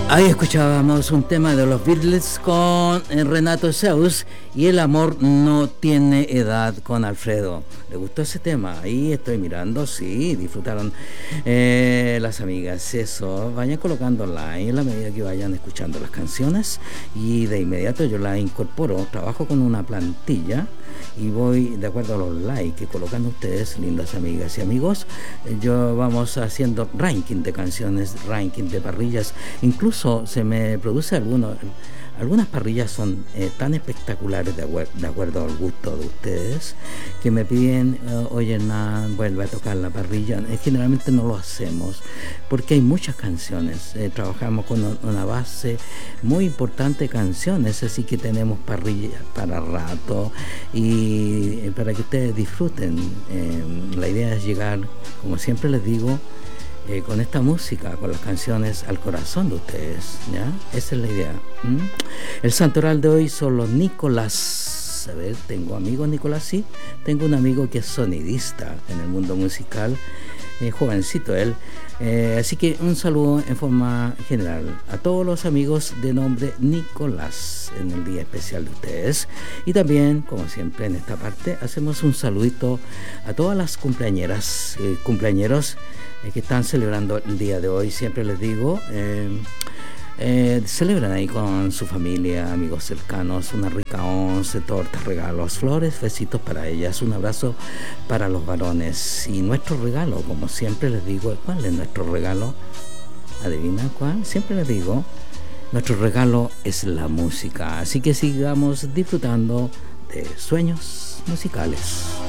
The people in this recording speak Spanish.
Ahí escuchábamos un tema de los Beatles con Renato Zeus y El amor no tiene edad con Alfredo. ¿Le gustó ese tema? Ahí estoy mirando, sí, disfrutaron las amigas. Eso, vayan colocando like en la medida que vayan escuchando las canciones y de inmediato yo la incorporo. Trabajo con una plantilla y voy de acuerdo a los likes que colocan ustedes, lindas amigas y amigos. Yo vamos haciendo ranking de canciones, ranking de parrillas, incluso se me produce algunas parrillas son tan espectaculares de acuerdo al gusto de ustedes que me piden, oye Hernán, vuelve a tocar la parrilla. Generalmente no lo hacemos porque hay muchas canciones, trabajamos con una base muy importante de canciones, así que tenemos parrilla para rato y para que ustedes disfruten. La idea es llegar, como siempre les digo, con esta música, con las canciones al corazón de ustedes, ¿ya? Esa es la idea. El santoral de hoy son los Nicolás. A ver, tengo amigos Nicolás, sí. Tengo un amigo que es sonidista en el mundo musical, jovencito él. Así que un saludo en forma general a todos los amigos de nombre Nicolás en el día especial de ustedes. Y también, como siempre en esta parte, hacemos un saludito a todas las cumpleañeras, cumpleañeros que están celebrando el día de hoy. Siempre les digo, celebran ahí con su familia, amigos cercanos, una rica once, tortas, regalos, flores, besitos para ellas, un abrazo para los varones. Y nuestro regalo, como siempre les digo, ¿cuál es nuestro regalo? ¿Adivina cuál? Siempre les digo, nuestro regalo es la música. Así que sigamos disfrutando de sueños musicales.